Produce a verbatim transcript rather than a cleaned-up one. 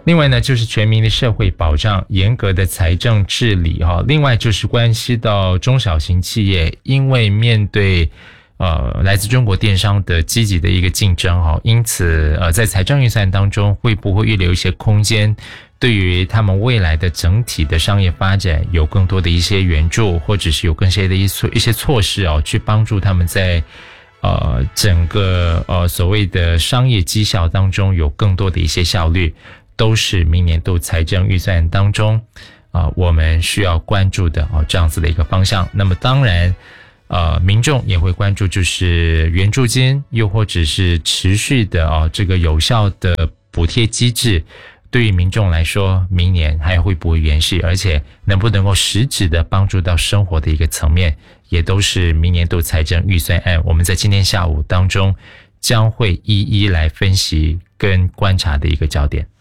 另外呢，就是全民的社会保障、严格的财政治理哈。另外就是关系到中小型企业，因为面对呃来自中国电商的积极的一个竞争哈，因此呃在财政预算当中会不会预留一些空间，对于他们未来的整体的商业发展有更多的一些援助，或者是有更些的一些一些措施哦，去帮助他们在呃整个呃所谓的商业绩效当中有更多的一些效率。都是明年度财政预算当中啊、呃，我们需要关注的哦这样子的一个方向。那么当然呃民众也会关注就是援助金，又或者是持续的哦这个有效的补贴机制，对于民众来说明年还会不会延续，而且能不能够实质的帮助到生活的一个层面，也都是明年度财政预算案我们在今天下午当中将会一一来分析跟观察的一个焦点。